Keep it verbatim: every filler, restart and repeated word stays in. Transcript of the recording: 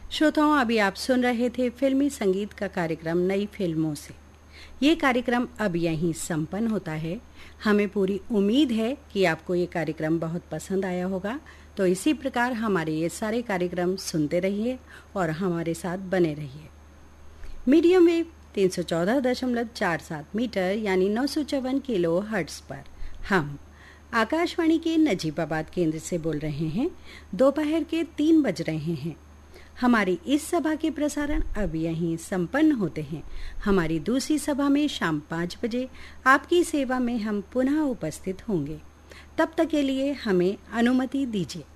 श्रोताओं, अभी आप सुन रहे थे फिल्मी संगीत का कार्यक्रम नई फिल्मों से। ये कार्यक्रम अब यहीं संपन्न होता है। हमें पूरी उम्मीद है कि आपको ये कार्यक्रम बहुत पसंद आया होगा। तो इसी प्रकार हमारे ये सारे कार्यक्रम सुनते रहिए और हमारे साथ बने रहिए। मीडियम वेव तीन सौ चौदह दशमलव चार सात मीटर यानी नौ सौ चौवन किलो हर्ट्ज पर हम आकाशवाणी के नजीबाबाद केंद्र से बोल रहे हैं। दोपहर के तीन बज रहे हैं। हमारी इस सभा के प्रसारण अब यहीं संपन्न होते हैं। हमारी दूसरी सभा में शाम पाँच बजे आपकी सेवा में हम पुनः उपस्थित होंगे। तब तक के लिए हमें अनुमति दीजिए।